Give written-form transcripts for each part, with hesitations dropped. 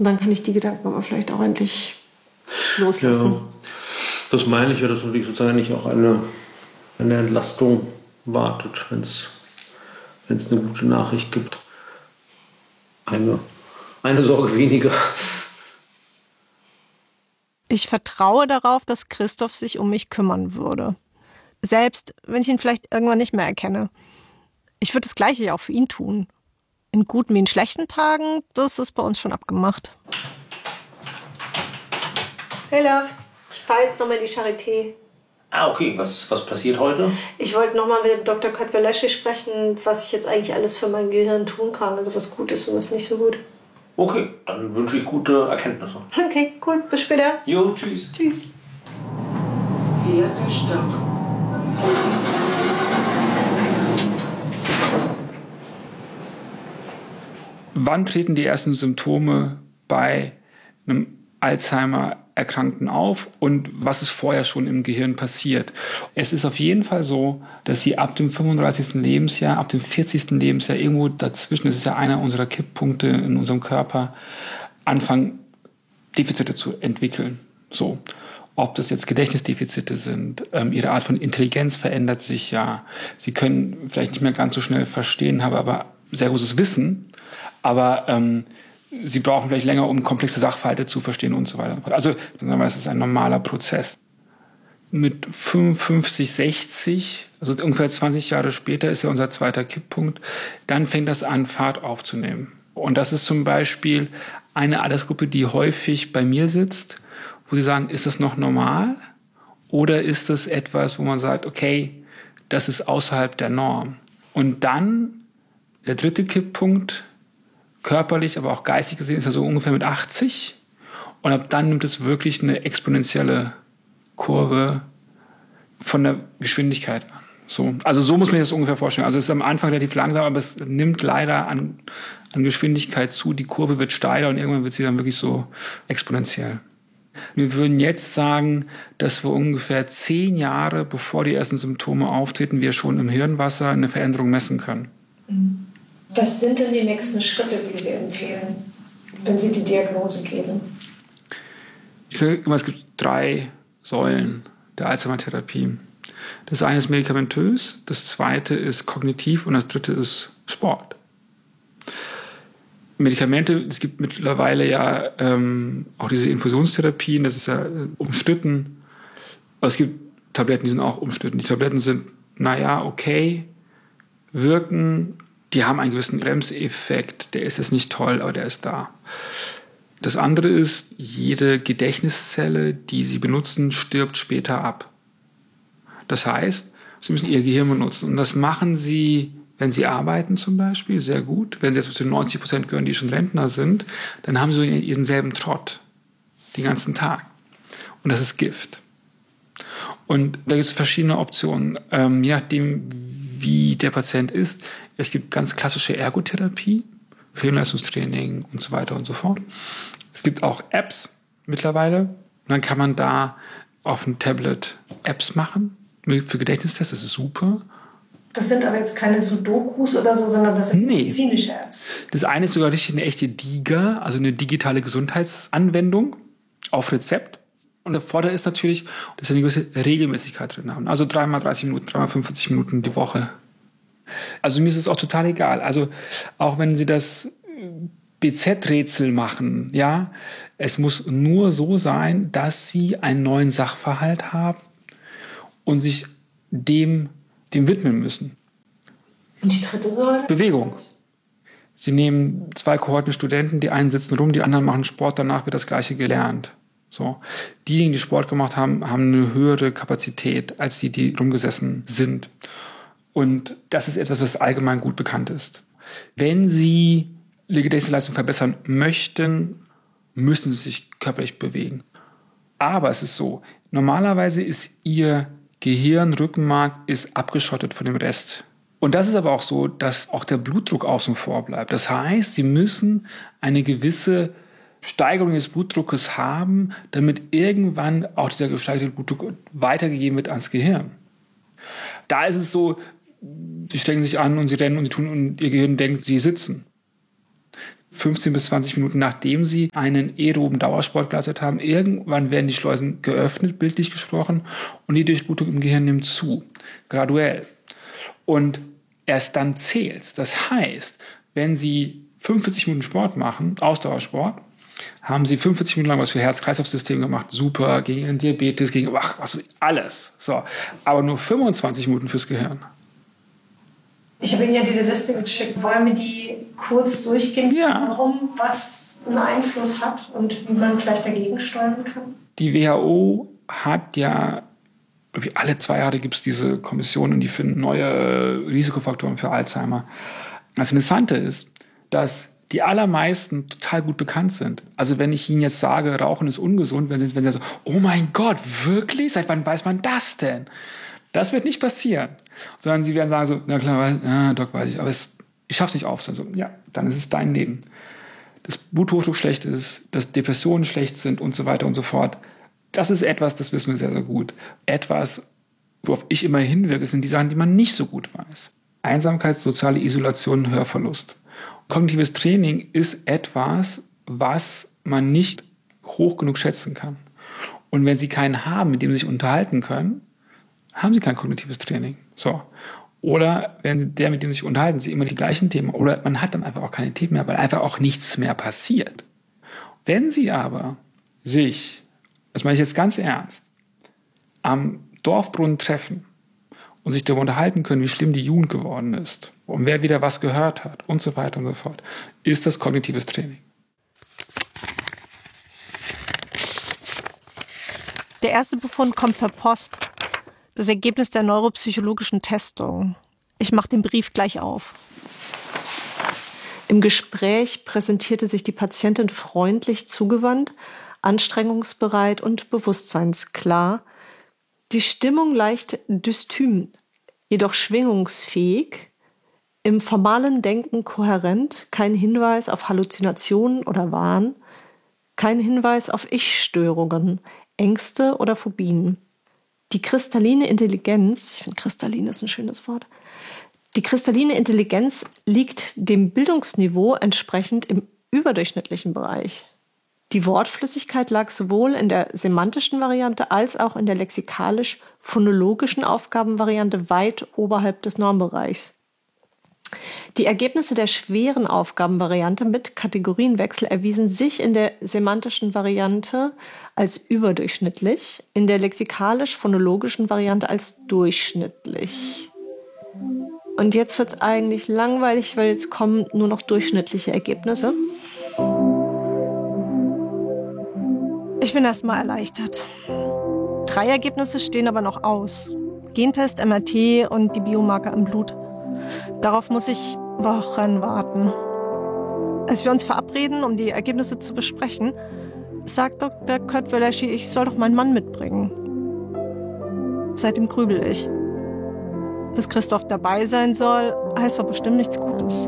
Und dann kann ich die Gedanken aber vielleicht auch endlich loslassen. Ja, das meine ich ja, dass man sozusagen nicht auch eine Entlastung wartet, wenn es eine gute Nachricht gibt. Eine Sorge weniger. Ich vertraue darauf, dass Christoph sich um mich kümmern würde. Selbst wenn ich ihn vielleicht irgendwann nicht mehr erkenne. Ich würde das Gleiche ja auch für ihn tun. In guten wie in schlechten Tagen, das ist bei uns schon abgemacht. Hey Love, ich fahre jetzt nochmal in die Charité. Ah, okay. Was passiert heute? Ich wollte nochmal mit Dr. Kadweleschi sprechen, was ich jetzt eigentlich alles für mein Gehirn tun kann. Also was gut ist und was nicht so gut. Okay, dann wünsche ich gute Erkenntnisse. Okay, cool. Bis später. Jo, tschüss. Tschüss. 4. Stock. Wann treten die ersten Symptome bei einem Alzheimer-Erkrankten auf und was ist vorher schon im Gehirn passiert? Es ist auf jeden Fall so, dass sie ab dem 35. Lebensjahr, ab dem 40. Lebensjahr, irgendwo dazwischen, das ist ja einer unserer Kipppunkte in unserem Körper, anfangen, Defizite zu entwickeln. So. Ob das jetzt Gedächtnisdefizite sind, ihre Art von Intelligenz verändert sich ja. Sie können vielleicht nicht mehr ganz so schnell verstehen, haben aber sehr großes Wissen, aber sie brauchen vielleicht länger, um komplexe Sachverhalte zu verstehen und so weiter. Also das ist ein normaler Prozess. Mit 55, 60, also ungefähr 20 Jahre später ist ja unser zweiter Kipppunkt, dann fängt das an, Fahrt aufzunehmen. Und das ist zum Beispiel eine Altersgruppe, die häufig bei mir sitzt, wo sie sagen, ist das noch normal? Oder ist das etwas, wo man sagt, okay, das ist außerhalb der Norm? Und dann der dritte Kipppunkt, körperlich, aber auch geistig gesehen, ist er so ungefähr mit 80. Und ab dann nimmt es wirklich eine exponentielle Kurve von der Geschwindigkeit an. So. Also so muss man sich das ungefähr vorstellen. Also es ist am Anfang relativ langsam, aber es nimmt leider an Geschwindigkeit zu. Die Kurve wird steiler und irgendwann wird sie dann wirklich so exponentiell. Wir würden jetzt sagen, dass wir ungefähr 10 Jahre, bevor die ersten Symptome auftreten, wir schon im Hirnwasser eine Veränderung messen können. Was sind denn die nächsten Schritte, die Sie empfehlen, wenn Sie die Diagnose geben? Ich sage immer, es gibt 3 Säulen der Alzheimer-Therapie. Das eine ist medikamentös, das zweite ist kognitiv und das dritte ist Sport. Medikamente, es gibt mittlerweile ja auch diese Infusionstherapien, das ist ja umstritten. Aber es gibt Tabletten, die sind auch umstritten. Die Tabletten sind, okay, wirken, die haben einen gewissen Bremseffekt, der ist jetzt nicht toll, aber der ist da. Das andere ist, jede Gedächtniszelle, die Sie benutzen, stirbt später ab. Das heißt, Sie müssen Ihr Gehirn benutzen. Und das machen Sie, wenn Sie arbeiten zum Beispiel, sehr gut. Wenn Sie jetzt zu 90% gehören, die schon Rentner sind, dann haben Sie Ihren selben Trott den ganzen Tag. Und das ist Gift. Und da gibt es verschiedene Optionen, je nachdem, wie der Patient ist. Es gibt ganz klassische Ergotherapie, Hirnleistungstraining und so weiter und so fort. Es gibt auch Apps mittlerweile. Und dann kann man da auf dem Tablet Apps machen für Gedächtnistests. Das ist super. Das sind aber jetzt keine Sudokus oder so, sondern das sind medizinische Apps. Das eine ist sogar richtig eine echte DIGA, also eine digitale Gesundheitsanwendung auf Rezept. Und der Vorteil ist natürlich, dass wir eine gewisse Regelmäßigkeit drin haben. Also 3 mal 30 Minuten, 3 mal 45 Minuten die Woche. Also mir ist es auch total egal. Also auch wenn Sie das BZ-Rätsel machen, ja, es muss nur so sein, dass Sie einen neuen Sachverhalt haben und sich dem widmen müssen. Und die dritte Säule? Bewegung. Sie nehmen 2 Kohorten Studenten, die einen sitzen rum, die anderen machen Sport, danach wird das Gleiche gelernt. So. Diejenigen, die Sport gemacht haben, haben eine höhere Kapazität als die rumgesessen sind. Und das ist etwas, was allgemein gut bekannt ist. Wenn Sie die Gedächtnisleistung verbessern möchten, müssen Sie sich körperlich bewegen. Aber es ist so, normalerweise ist Ihr Gehirn, Rückenmark ist abgeschottet von dem Rest. Und das ist aber auch so, dass auch der Blutdruck außen vor bleibt. Das heißt, Sie müssen eine gewisse Steigerung des Blutdruckes haben, damit irgendwann auch dieser gesteigerte Blutdruck weitergegeben wird ans Gehirn. Da ist es so, Sie stecken sich an und Sie rennen und Sie tun und Ihr Gehirn denkt, Sie sitzen. 15 bis 20 Minuten, nachdem sie einen aeroben Dauersport geleistet haben. Irgendwann werden die Schleusen geöffnet, bildlich gesprochen, und die Durchblutung im Gehirn nimmt zu, graduell. Und erst dann zählt's. Das heißt, wenn Sie 45 Minuten Sport machen, Ausdauersport, haben Sie 45 Minuten lang was für Herz-Kreislauf-System gemacht. Super, gegen Ihren Diabetes, gegen alles. So. Aber nur 25 Minuten fürs Gehirn. Ich habe Ihnen ja diese Liste geschickt. Wollen wir die kurz durchgehen, warum was einen Einfluss hat und wie man vielleicht dagegen steuern kann? Die WHO hat ja, alle 2 Jahre gibt es diese Kommissionen, die finden neue Risikofaktoren für Alzheimer. Das Interessante ist, dass die allermeisten total gut bekannt sind. Also wenn ich Ihnen jetzt sage, Rauchen ist ungesund, wenn Sie so, oh mein Gott, wirklich? Seit wann weiß man das denn? Das wird nicht passieren. Sondern Sie werden sagen so, na klar, Doc, weiß ich, aber ich schaff's nicht auf. Also, ja, dann ist es dein Leben. Dass Bluthochdruck schlecht ist, dass Depressionen schlecht sind und so weiter und so fort. Das ist etwas, das wissen wir sehr, sehr gut. Etwas, worauf ich immer hinwirke, sind die Sachen, die man nicht so gut weiß. Einsamkeit, soziale Isolation, Hörverlust. Kognitives Training ist etwas, was man nicht hoch genug schätzen kann. Und wenn Sie keinen haben, mit dem Sie sich unterhalten können, haben Sie kein kognitives Training. So. Oder wenn der, mit dem Sie sich unterhalten, Sie immer die gleichen Themen, oder man hat dann einfach auch keine Themen mehr, weil einfach auch nichts mehr passiert. Wenn Sie aber sich, das meine ich jetzt ganz ernst, am Dorfbrunnen treffen und sich darüber unterhalten können, wie schlimm die Jugend geworden ist und wer wieder was gehört hat und so weiter und so fort, ist das kognitives Training. Der erste Befund kommt per Post. Das Ergebnis der neuropsychologischen Testung. Ich mache den Brief gleich auf. Im Gespräch präsentierte sich die Patientin freundlich zugewandt, anstrengungsbereit und bewusstseinsklar. Die Stimmung leicht dystym, jedoch schwingungsfähig, im formalen Denken kohärent, kein Hinweis auf Halluzinationen oder Wahn, kein Hinweis auf Ich-Störungen, Ängste oder Phobien. Die kristalline Intelligenz, ich finde kristallin ist ein schönes Wort, die kristalline Intelligenz liegt dem Bildungsniveau entsprechend im überdurchschnittlichen Bereich. Die Wortflüssigkeit lag sowohl in der semantischen Variante als auch in der lexikalisch-phonologischen Aufgabenvariante weit oberhalb des Normbereichs. Die Ergebnisse der schweren Aufgabenvariante mit Kategorienwechsel erwiesen sich in der semantischen Variante als überdurchschnittlich, in der lexikalisch-phonologischen Variante als durchschnittlich. Und jetzt wird es eigentlich langweilig, weil jetzt kommen nur noch durchschnittliche Ergebnisse. Ich bin erstmal erleichtert. 3 Ergebnisse stehen aber noch aus. Gentest, MRT und die Biomarker im Blut. Darauf muss ich Wochen warten. Als wir uns verabreden, um die Ergebnisse zu besprechen, sagt Dr. Kötwerleschi, ich soll doch meinen Mann mitbringen. Seitdem grübel ich. Dass Christoph dabei sein soll, heißt doch bestimmt nichts Gutes.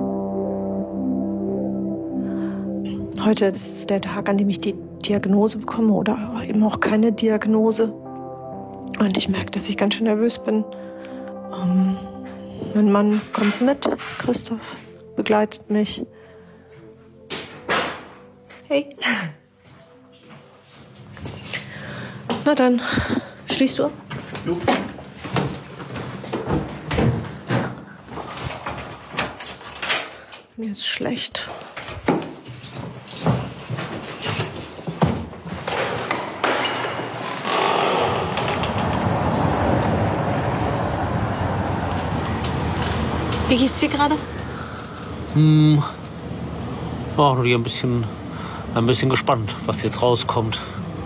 Heute ist der Tag, an dem ich die Diagnose bekomme oder eben auch keine Diagnose. Und ich merke, dass ich ganz schön nervös bin. Mein Mann kommt mit, Christoph begleitet mich. Hey. Na dann, schließt du ab? Jo. Mir ist schlecht. Wie geht's dir gerade? Oh, ein bisschen gespannt, was jetzt rauskommt.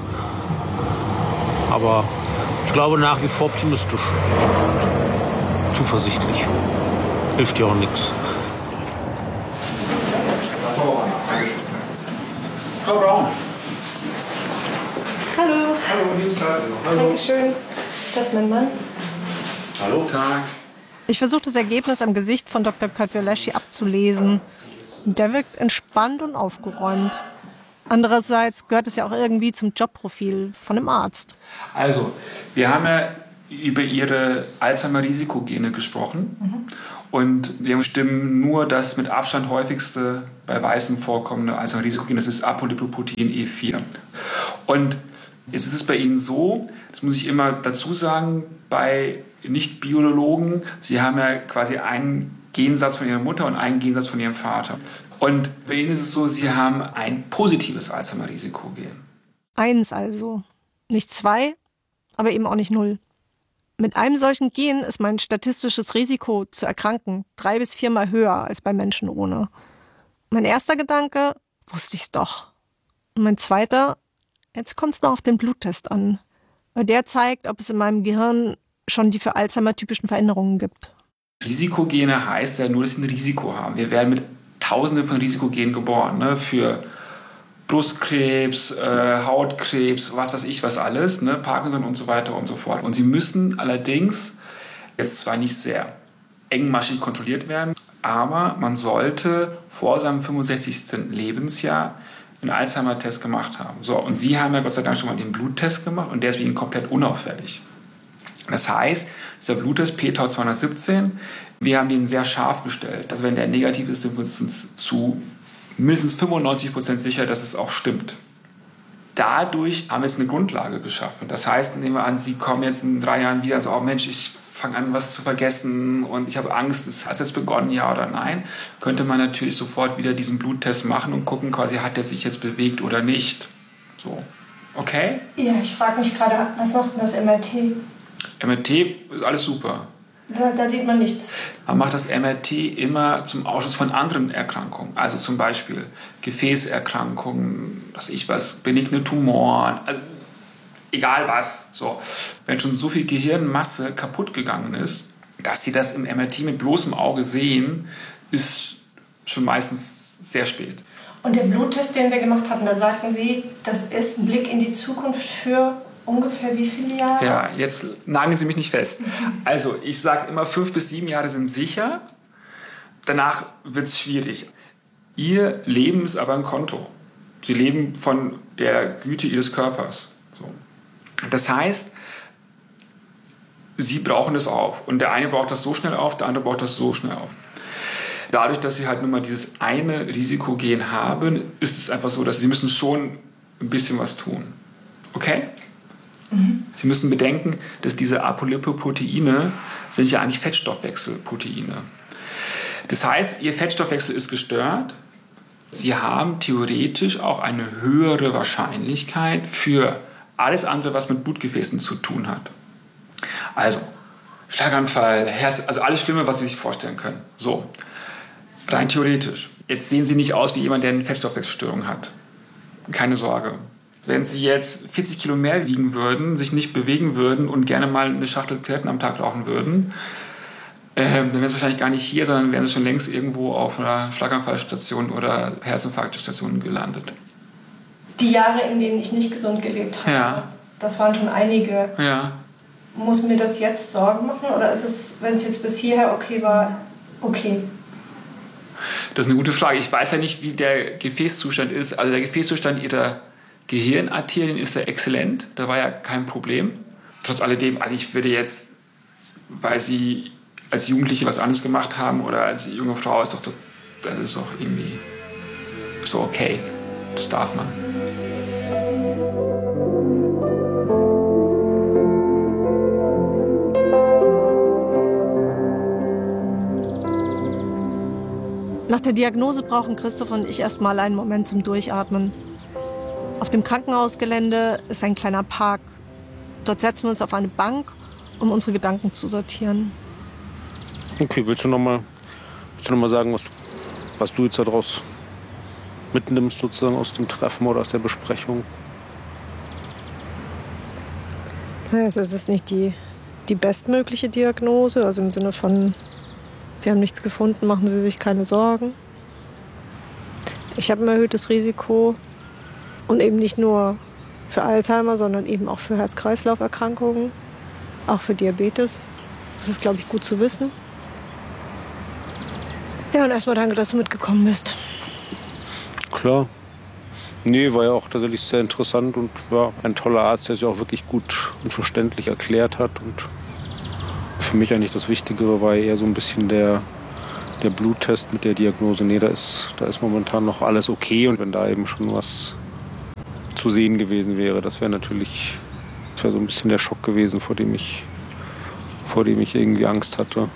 Aber ich glaube nach wie vor optimistisch und zuversichtlich. Hilft ja auch nichts. Frau Braun. Hallo. Hallo, liebe Klasse. Hallo. Dankeschön. Das ist mein Mann. Hallo, Tag. Ich versuche das Ergebnis am Gesicht von Dr. Kötwerleschi abzulesen. Der wirkt entspannt und aufgeräumt. Andererseits gehört es ja auch irgendwie zum Jobprofil von einem Arzt. Also, wir haben ja über Ihre Alzheimer-Risikogene gesprochen. Und wir bestimmen nur das mit Abstand häufigste bei Weißen vorkommende Alzheimer-Risikogen, das ist Apolipoprotein E4. Und jetzt ist es bei Ihnen so, das muss ich immer dazu sagen, bei Nicht-Biologen, Sie haben ja quasi einen Gensatz von Ihrer Mutter und einen Gensatz von Ihrem Vater. Und bei Ihnen ist es so, Sie haben ein positives Alzheimer-Risikogen. 1 also. Nicht 2, aber eben auch nicht 0. Mit einem solchen Gen ist mein statistisches Risiko zu erkranken 3 bis 4 Mal höher als bei Menschen ohne. Mein erster Gedanke, wusste ich's doch. Und mein zweiter, jetzt kommt es noch auf den Bluttest an. Weil der zeigt, ob es in meinem Gehirn schon die für Alzheimer typischen Veränderungen gibt. Risikogene heißt ja nur, dass sie ein Risiko haben. Wir werden mit Tausenden von Risikogenen geboren, ne? Für Brustkrebs, Hautkrebs, was weiß ich was alles, ne? Parkinson und so weiter und so fort. Und sie müssen allerdings jetzt zwar nicht sehr engmaschig kontrolliert werden, aber man sollte vor seinem 65. Lebensjahr einen Alzheimer-Test gemacht haben. So, und Sie haben ja Gott sei Dank schon mal den Bluttest gemacht und der ist bei Ihnen komplett unauffällig. Das heißt, dieser Bluttest p-Tau 217, wir haben den sehr scharf gestellt. Also wenn der negativ ist, sind wir uns zu mindestens 95% sicher, dass es auch stimmt. Dadurch haben wir jetzt eine Grundlage geschaffen. Das heißt, nehmen wir an, Sie kommen jetzt in 3 Jahren wieder so, oh Mensch, ich fange an, was zu vergessen und ich habe Angst, es hat jetzt begonnen, ja oder nein, könnte man natürlich sofort wieder diesen Bluttest machen und gucken, quasi, hat er sich jetzt bewegt oder nicht. So, okay? Ja, ich frage mich gerade, was macht denn das MRT? MRT ist alles super. Da sieht man nichts. Man macht das MRT immer zum Ausschluss von anderen Erkrankungen. Also zum Beispiel Gefäßerkrankungen, benigne Tumoren, also egal was. So. Wenn schon so viel Gehirnmasse kaputt gegangen ist, dass Sie das im MRT mit bloßem Auge sehen, ist schon meistens sehr spät. Und der Bluttest, den wir gemacht hatten, da sagten Sie, das ist ein Blick in die Zukunft für ungefähr wie viele Jahre? Ja, jetzt nageln Sie mich nicht fest. Also, ich sage immer, 5 bis 7 Jahre sind sicher. Danach wird es schwierig. Ihr Leben ist aber ein Konto. Sie leben von der Güte Ihres Körpers. So. Das heißt, Sie brauchen das auf. Und der eine braucht das so schnell auf, der andere braucht das so schnell auf. Dadurch, dass Sie halt nur mal dieses eine Risikogen haben, ist es einfach so, dass Sie müssen schon ein bisschen was tun. Okay? Sie müssen bedenken, dass diese Apolipoproteine sind ja eigentlich Fettstoffwechselproteine. Das heißt, Ihr Fettstoffwechsel ist gestört. Sie haben theoretisch auch eine höhere Wahrscheinlichkeit für alles andere, was mit Blutgefäßen zu tun hat. Also Schlaganfall, Herz, also alles Schlimme, was Sie sich vorstellen können. So, rein theoretisch. Jetzt sehen Sie nicht aus wie jemand, der eine Fettstoffwechselstörung hat. Keine Sorge. Wenn Sie jetzt 40 Kilo mehr wiegen würden, sich nicht bewegen würden und gerne mal eine Schachtel Zigaretten am Tag rauchen würden, dann wären Sie wahrscheinlich gar nicht hier, sondern wären Sie schon längst irgendwo auf einer Schlaganfallstation oder Herzinfarktstation gelandet. Die Jahre, in denen ich nicht gesund gelebt habe, Ja. Das waren schon einige. Ja. Muss mir das jetzt Sorgen machen oder ist es, wenn es jetzt bis hierher okay war, okay? Das ist eine gute Frage. Ich weiß ja nicht, wie der Gefäßzustand ist. Also der Gefäßzustand Ihrer Gehirnarterien ist ja exzellent. Da war ja kein Problem. Trotz alledem, also ich würde jetzt, weil Sie als Jugendliche was anderes gemacht haben oder als junge Frau, das ist doch irgendwie so okay. Das darf man. Nach der Diagnose brauchen Christoph und ich erstmal einen Moment zum Durchatmen. Auf dem Krankenhausgelände ist ein kleiner Park. Dort setzen wir uns auf eine Bank, um unsere Gedanken zu sortieren. Okay, willst du noch mal sagen, was du jetzt daraus mitnimmst, sozusagen aus dem Treffen oder aus der Besprechung? Naja, es ist nicht die bestmögliche Diagnose, also im Sinne von, wir haben nichts gefunden, machen Sie sich keine Sorgen. Ich habe ein erhöhtes Risiko und eben nicht nur für Alzheimer, sondern eben auch für Herz-Kreislauf-Erkrankungen, auch für Diabetes. Das ist, glaube ich, gut zu wissen. Ja, und erstmal danke, dass du mitgekommen bist. Klar. Nee, war ja auch tatsächlich sehr interessant und war ein toller Arzt, der sich auch wirklich gut und verständlich erklärt hat. Und für mich eigentlich das Wichtige war eher so ein bisschen der der Bluttest mit der Diagnose, nee, da ist momentan noch alles okay. Und wenn da eben schon was zu sehen gewesen wäre, das wäre so ein bisschen der Schock gewesen, vor dem ich irgendwie Angst hatte.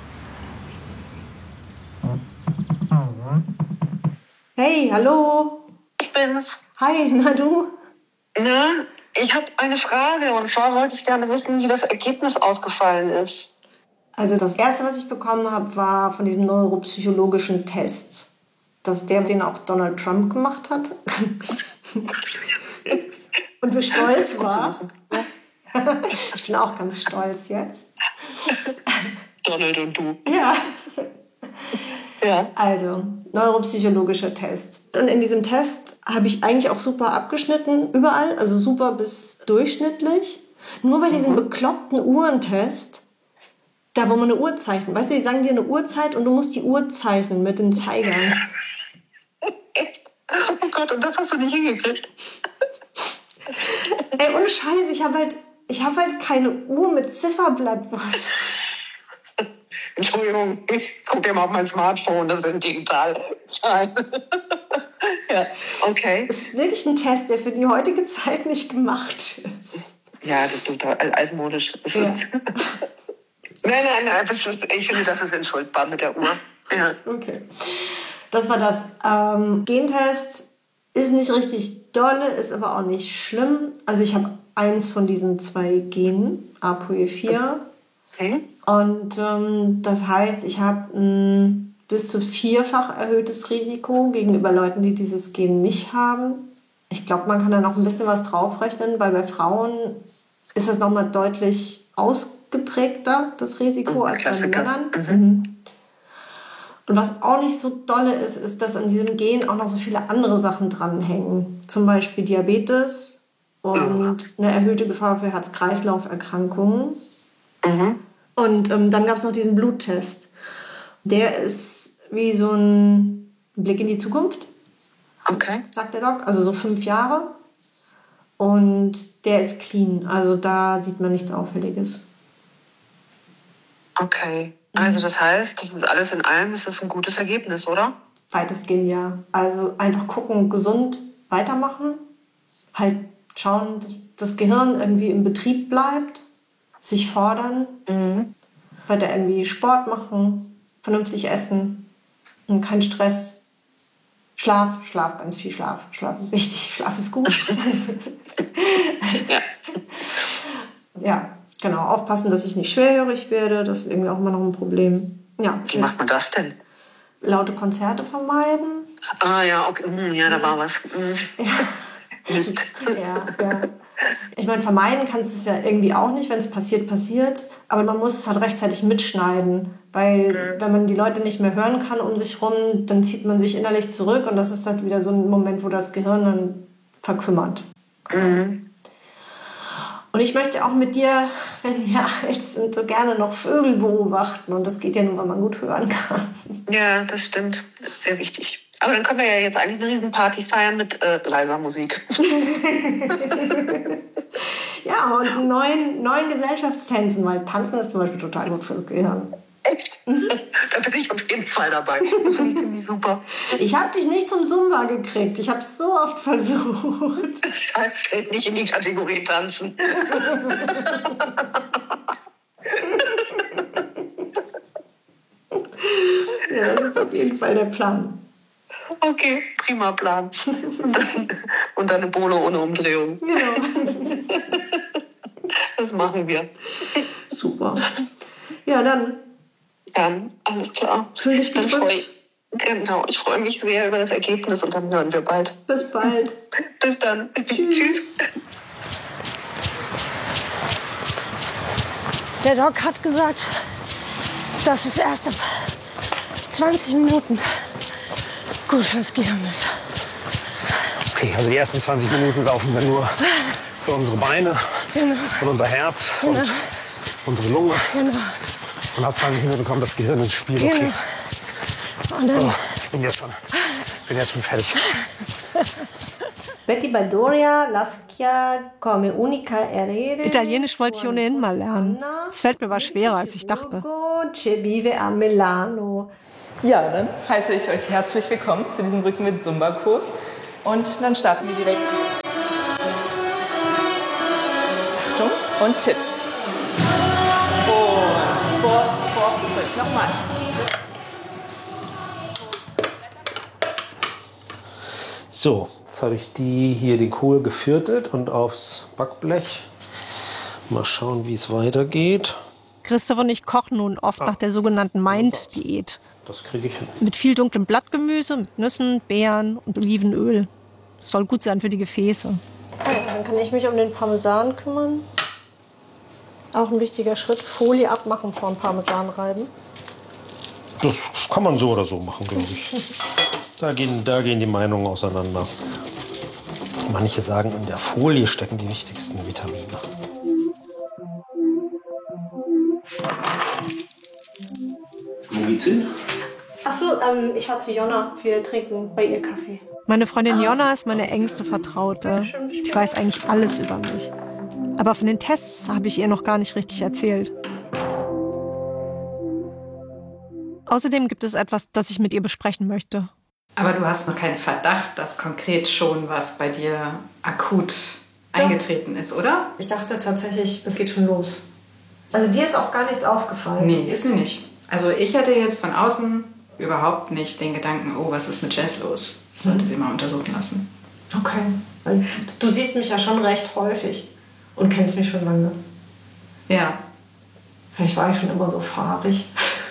Hey, hallo. Ich bin's. Hi, na du? Na, ich habe eine Frage und zwar wollte ich gerne wissen, wie das Ergebnis ausgefallen ist. Also das Erste, was ich bekommen habe, war von diesem neuropsychologischen Test. Dass den auch Donald Trump gemacht hat. Und so stolz war. Ich bin auch ganz stolz jetzt. Donald und du. Ja. Ja. Also, neuropsychologischer Test. Und in diesem Test habe ich eigentlich auch super abgeschnitten, überall, also super bis durchschnittlich. Nur bei diesem bekloppten Uhrentest, da wo man eine Uhr zeichnet. Weißt du, die sagen dir eine Uhrzeit und du musst die Uhr zeichnen mit den Zeigern. Echt? Oh Gott, und das hast du nicht hingekriegt? Ey, ohne Scheiß, ich habe halt keine Uhr mit Zifferblatt. Was? Entschuldigung, ich gucke immer auf mein Smartphone, das sind Digitalzahlen. Ja, okay. Das ist wirklich ein Test, der für die heutige Zeit nicht gemacht ist. Ja, das ist total altmodisch. Das Ja. Nein, ich finde, das ist entschuldbar mit der Uhr. Ja. Okay. Das war das. Gentest ist nicht richtig dolle, ist aber auch nicht schlimm. Also ich habe eins von diesen 2 Genen, ApoE4. Okay. Und das heißt, ich habe ein bis zu 4-fach erhöhtes Risiko gegenüber Leuten, die dieses Gen nicht haben. Ich glaube, man kann da noch ein bisschen was draufrechnen, weil bei Frauen ist das nochmal deutlich ausgeprägter, das Risiko, als bei Männern. Mhm. Und was auch nicht so dolle ist, ist, dass an diesem Gen auch noch so viele andere Sachen dranhängen. Zum Beispiel Diabetes und eine erhöhte Gefahr für Herz-Kreislauf-Erkrankungen. Mhm. Und dann gab es noch diesen Bluttest. Der ist wie so ein Blick in die Zukunft, Okay. sagt der Doc. Also so 5 Jahre. Und der ist clean. Also da sieht man nichts Auffälliges. Okay. Also das heißt, das ist alles in allem ist das ein gutes Ergebnis, oder? Weitestgehend ja. Also einfach gucken, gesund weitermachen. Halt schauen, dass das Gehirn irgendwie im Betrieb bleibt. Sich fordern. Weiter irgendwie Sport machen. Vernünftig essen. Und kein Stress. Schlaf, ganz viel Schlaf. Schlaf ist wichtig, Schlaf ist gut. Ja. Ja, genau. Aufpassen, dass ich nicht schwerhörig werde. Das ist irgendwie auch immer noch ein Problem. Ja, Wie macht man das denn? laute Konzerte vermeiden. Ah ja, okay. Ja, da war was. Mist. Ja. Ich meine, vermeiden kannst du es ja irgendwie auch nicht, wenn es passiert, passiert. Aber man muss es halt rechtzeitig mitschneiden. Weil wenn man die Leute nicht mehr hören kann um sich rum, dann zieht man sich innerlich zurück. Und das ist halt wieder so ein Moment, wo das Gehirn dann verkümmert. Und ich möchte auch mit dir, wenn wir alt sind, so gerne noch Vögel beobachten. Und das geht ja nur, wenn man gut hören kann. Ja, das stimmt. Das ist sehr wichtig. Aber dann können wir ja jetzt eigentlich eine Riesenparty feiern mit leiser Musik. Ja, und neuen Gesellschaftstänzen, weil Tanzen ist zum Beispiel total gut fürs Gehirn. Echt? Da bin ich auf jeden Fall dabei. Das finde ich ziemlich super. Ich habe dich nicht zum Zumba gekriegt. Ich habe es so oft versucht. Das fällt nicht in die Kategorie Tanzen. Ja, das ist auf jeden Fall der Plan. Okay, prima Plan. Und dann eine Bolo ohne Umdrehung. Genau. Das machen wir. Super. Ja, dann Alles klar. fühl dich Dann gedrückt. ich freue mich sehr über das Ergebnis und dann hören wir bald. Bis bald. Bis dann. Tschüss. Der Doc hat gesagt, dass es erst ab 20 Minuten gut fürs Gehirn ist. Okay, also die ersten 20 Minuten laufen wir nur für unsere Beine und unser Herz und unsere Lunge. Genau. Und nach 20 Minuten kommt das Gehirn ins Spiel. Okay. Und dann Ich bin jetzt schon fertig. Betty Baldoria, Lascia come unica erede. Italienisch wollte ich ohnehin mal lernen. Es fällt mir aber schwerer, als ich dachte. Che vive a Milano. Ja, dann heiße ich euch herzlich willkommen zu diesem Rückenwind-Zumba-Kurs. Und dann starten wir direkt. Achtung und Tipps. Und vor, rück. Nochmal. So, jetzt habe ich die Kohl geviertelt und aufs Backblech. Mal schauen, wie es weitergeht. Christoph und ich kochen nun oft nach der sogenannten Mind-Diät. Das kriege ich hin. Mit viel dunklem Blattgemüse, mit Nüssen, Beeren und Olivenöl. Das soll gut sein für die Gefäße. Dann kann ich mich um den Parmesan kümmern. Auch ein wichtiger Schritt. Folie abmachen vor dem Parmesan reiben. Das kann man so oder so machen, glaube ich. Da gehen die Meinungen auseinander. Manche sagen, in der Folie stecken die wichtigsten Vitamine. Wo geht's hin? Achso, ich fahr zu Jonna. Wir trinken bei ihr Kaffee. Meine Freundin Jonna ist meine engste Vertraute. Sie weiß eigentlich alles über mich. Aber von den Tests habe ich ihr noch gar nicht richtig erzählt. Außerdem gibt es etwas, das ich mit ihr besprechen möchte. Aber du hast noch keinen Verdacht, dass konkret schon was bei dir akut eingetreten ist, oder? Ich dachte tatsächlich, es geht schon los. Also dir ist auch gar nichts aufgefallen? Nee, ist mir nicht. Also ich hatte jetzt von außen überhaupt nicht den Gedanken, oh, was ist mit Jess los? Ich sollte sie mal untersuchen lassen. Okay. Weil du siehst mich ja schon recht häufig und kennst mich schon lange. Ja. Vielleicht war ich schon immer so fahrig.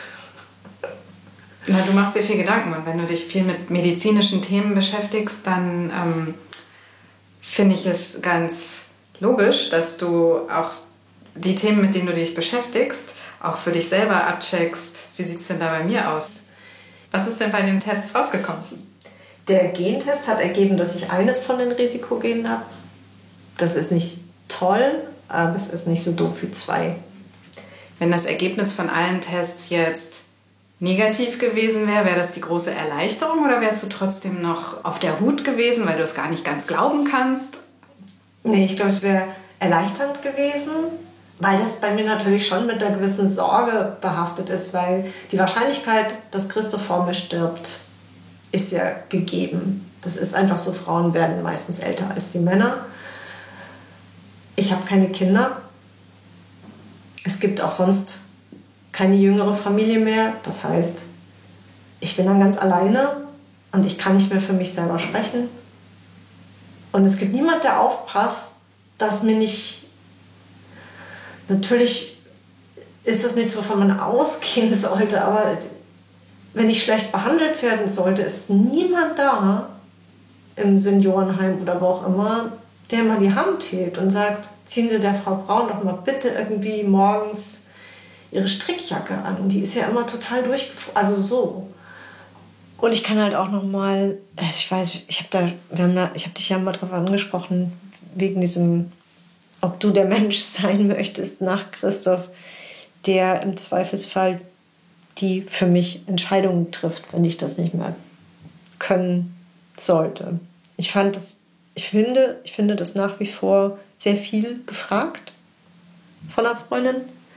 Na, du machst dir viel Gedanken und wenn du dich viel mit medizinischen Themen beschäftigst, dann finde ich es ganz logisch, dass du auch die Themen, mit denen du dich beschäftigst, auch für dich selber abcheckst. Wie sieht es denn da bei mir aus? Was ist denn bei den Tests rausgekommen? Der Gentest hat ergeben, dass ich eines von den Risikogenen habe. Das ist nicht toll, aber es ist nicht so doof wie 2. Wenn das Ergebnis von allen Tests jetzt negativ gewesen wäre, wäre das die große Erleichterung oder wärst du trotzdem noch auf der Hut gewesen, weil du es gar nicht ganz glauben kannst? Nee, ich glaube, es wäre erleichternd gewesen, weil das bei mir natürlich schon mit einer gewissen Sorge behaftet ist, weil die Wahrscheinlichkeit, dass Christoph vor mir stirbt, ist ja gegeben. Das ist einfach so, Frauen werden meistens älter als die Männer. Ich habe keine Kinder. Es gibt auch sonst keine jüngere Familie mehr. Das heißt, ich bin dann ganz alleine und ich kann nicht mehr für mich selber sprechen. Und es gibt niemand, der aufpasst, dass mir nicht... Natürlich ist das nichts, wovon man ausgehen sollte, aber wenn ich schlecht behandelt werden sollte, ist niemand da im Seniorenheim oder wo auch immer, der mal die Hand hebt und sagt, ziehen Sie der Frau Braun doch mal bitte irgendwie morgens ihre Strickjacke an. Die ist ja immer total durchgefroren. Also so. Und ich kann halt auch noch mal, ich weiß, ich habe dich ja mal drauf angesprochen, wegen diesem, ob du der Mensch sein möchtest nach Christoph, der im Zweifelsfall die für mich Entscheidungen trifft, wenn ich das nicht mehr können sollte. Ich finde das nach wie vor sehr viel gefragt von einer Freundin.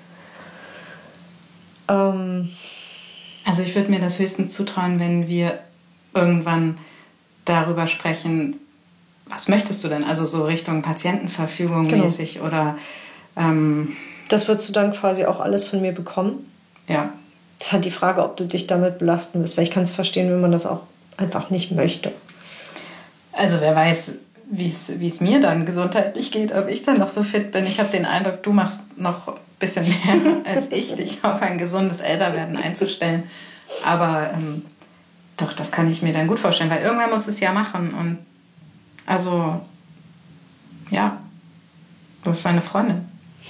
Also ich würde mir das höchstens zutrauen, wenn wir irgendwann darüber sprechen, was möchtest du denn? Also so Richtung Patientenverfügung mäßig oder... Das würdest du dann quasi auch alles von mir bekommen? Ja. Das ist halt die Frage, ob du dich damit belasten willst, weil ich kann es verstehen, wenn man das auch einfach nicht möchte. Also wer weiß, wie es mir dann gesundheitlich geht, ob ich dann noch so fit bin. Ich habe den Eindruck, du machst noch ein bisschen mehr als ich, dich auf ein gesundes Älterwerden einzustellen. Aber doch, das kann ich mir dann gut vorstellen, weil irgendwann muss es ja machen. Und also, ja, du bist meine Freundin.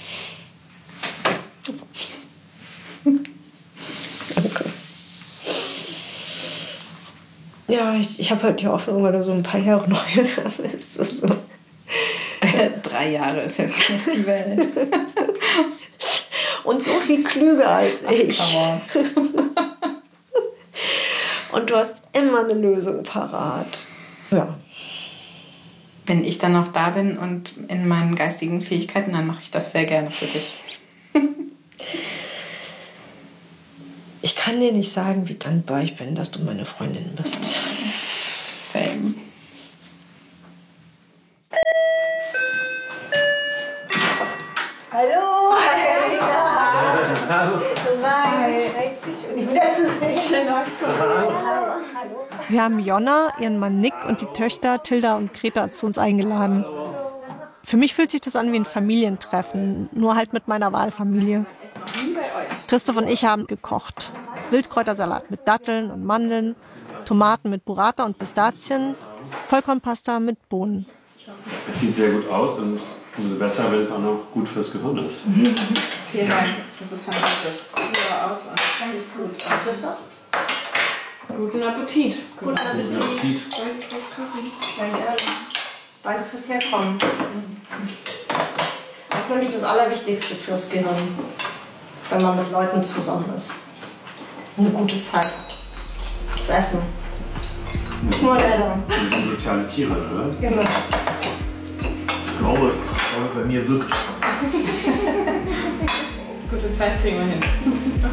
Danke. Ja, ich habe halt die Hoffnung, weil du so ein paar Jahre noch jünger bist. Das ist so. 3 Jahre ist jetzt nicht die Welt. Und so viel klüger als ich. Und du hast immer eine Lösung parat. Ja. Wenn ich dann noch da bin und in meinen geistigen Fähigkeiten, dann mache ich das sehr gerne für dich. Ich kann kann dir nicht sagen, wie dankbar ich bin, dass du meine Freundin bist. Same. Hallo! Hallo. Ich wieder zu sehen. Wir haben Jonna, ihren Mann Nick und die Töchter Tilda und Greta zu uns eingeladen. Für mich fühlt sich das an wie ein Familientreffen, nur halt mit meiner Wahlfamilie. Christoph und ich haben gekocht. Wildkräutersalat mit Datteln und Mandeln, Tomaten mit Burrata und Pistazien, Vollkornpasta mit Bohnen. Es sieht sehr gut aus und umso besser, wenn es auch noch gut fürs Gehirn ist. Vielen Dank, das ist fantastisch. Sieht super aus und richtig gut. Christoph? Guten Appetit. Guten Appetit. Danke fürs Herkommen. Das ist nämlich das Allerwichtigste fürs Gehirn, wenn man mit Leuten zusammen ist. Eine gute Zeit. Das Essen. Das ist nur ein Add-on. Die sind soziale Tiere, oder? Genau. Ich glaube, bei mir wirkt es schon. Gute Zeit kriegen wir hin.